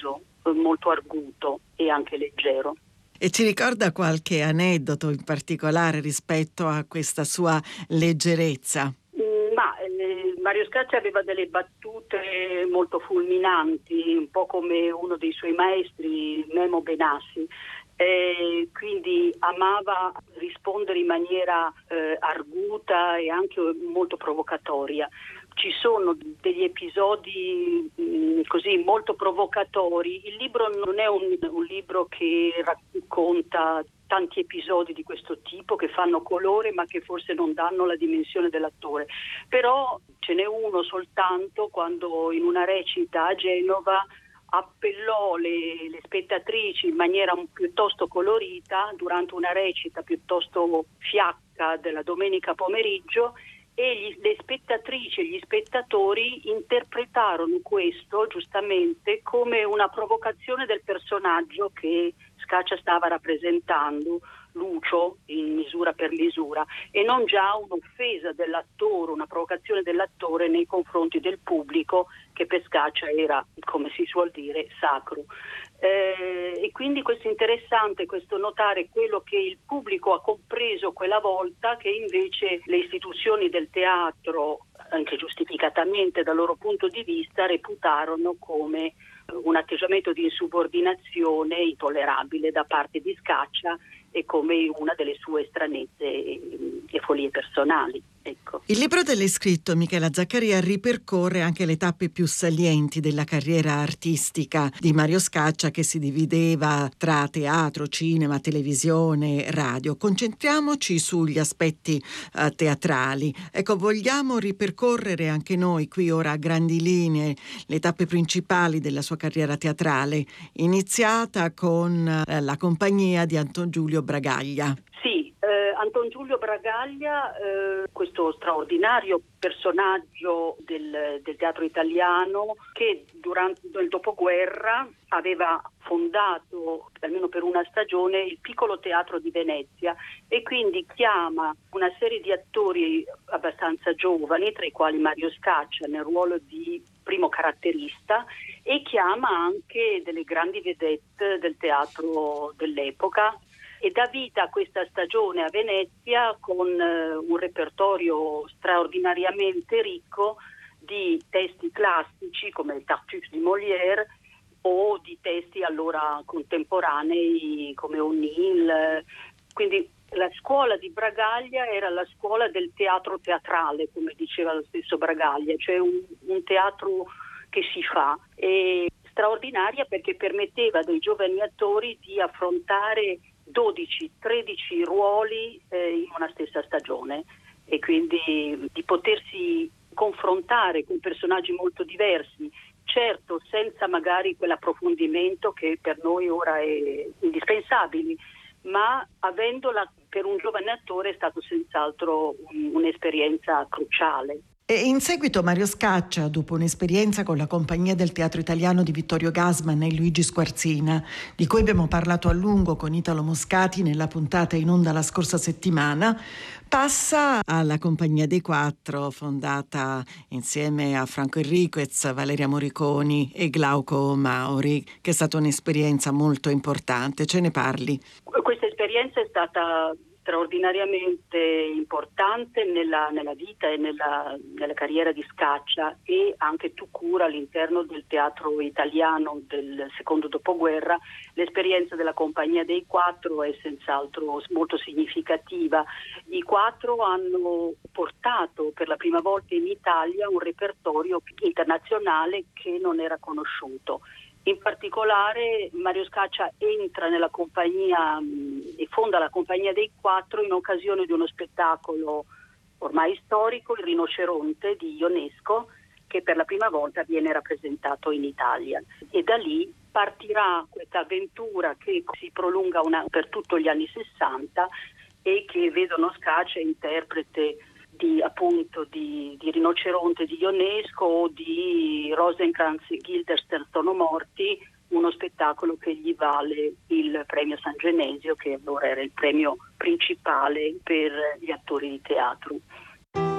impetuoso, molto arguto e anche leggero. E ci ricorda qualche aneddoto in particolare rispetto a questa sua leggerezza? Mario Scaccia aveva delle battute molto fulminanti, un po' come uno dei suoi maestri, Memo Benassi. Quindi amava rispondere in maniera arguta e anche molto provocatoria. Ci sono degli episodi così molto provocatori. Il libro non è un libro che racconta tanti episodi di questo tipo che fanno colore ma che forse non danno la dimensione dell'attore. Però ce n'è uno soltanto quando in una recita a Genova appellò le spettatrici in maniera piuttosto colorita durante una recita piuttosto fiacca della domenica pomeriggio, e le spettatrici e gli spettatori interpretarono questo giustamente come una provocazione del personaggio che Scaccia stava rappresentando, Lucio, in Misura per misura, e non già un'offesa dell'attore, una provocazione dell'attore nei confronti del pubblico, che per Scaccia era, come si suol dire, sacro. E quindi questo è interessante, questo notare quello che il pubblico ha compreso quella volta, che invece le istituzioni del teatro, anche giustificatamente dal loro punto di vista, reputarono come un atteggiamento di insubordinazione intollerabile da parte di Scaccia e come una delle sue stranezze e folie personali. Ecco. Il libro dell'hai scritto, Michela Zaccaria, ripercorre anche le tappe più salienti della carriera artistica di Mario Scaccia, che si divideva tra teatro, cinema, televisione, radio. Concentriamoci sugli aspetti teatrali. Ecco, vogliamo ripercorrere anche noi qui ora a grandi linee le tappe principali della sua carriera teatrale, iniziata con la compagnia di Anton Giulio Bragaglia. Sì, Anton Giulio Bragaglia, questo straordinario personaggio del teatro italiano, che durante il dopoguerra aveva fondato, almeno per una stagione, il Piccolo Teatro di Venezia, e quindi chiama una serie di attori abbastanza giovani, tra i quali Mario Scaccia nel ruolo di primo caratterista, e chiama anche delle grandi vedette del teatro dell'epoca, e dà vita a questa stagione a Venezia con un repertorio straordinariamente ricco di testi classici come il Tartuffe di Molière o di testi allora contemporanei come O'Neill. Quindi la scuola di Bragaglia era la scuola del teatro teatrale, come diceva lo stesso Bragaglia, cioè un teatro che si fa, e straordinaria perché permetteva ai giovani attori di affrontare 12-13 ruoli in una stessa stagione, e quindi di potersi confrontare con personaggi molto diversi, certo senza magari quell'approfondimento che per noi ora è indispensabile, ma avendola per un giovane attore è stato senz'altro un'esperienza cruciale. E in seguito Mario Scaccia, dopo un'esperienza con la compagnia del teatro italiano di Vittorio Gassman e Luigi Squarzina, di cui abbiamo parlato a lungo con Italo Moscati nella puntata in onda la scorsa settimana, passa alla Compagnia dei Quattro, fondata insieme a Franco Enriquez, Valeria Moriconi e Glauco Mauri, che è stata un'esperienza molto importante. Ce ne parli? Questa esperienza è stata straordinariamente importante nella vita e nella carriera di Scaccia, e anche tout court all'interno del teatro italiano del secondo dopoguerra. L'esperienza della Compagnia dei Quattro è senz'altro molto significativa. I Quattro hanno portato per la prima volta in Italia un repertorio internazionale che non era conosciuto. In particolare Mario Scaccia entra nella compagnia e fonda la Compagnia dei Quattro in occasione di uno spettacolo ormai storico, Il Rinoceronte di Ionesco, che per la prima volta viene rappresentato in Italia, e da lì partirà questa avventura che si prolunga per tutto gli anni 60 e che vedono Scaccia interprete di Rinoceronte di Ionesco o di Rosencrantz e Guildenstern sono morti, uno spettacolo che gli vale il premio San Genesio, che allora era il premio principale per gli attori di teatro.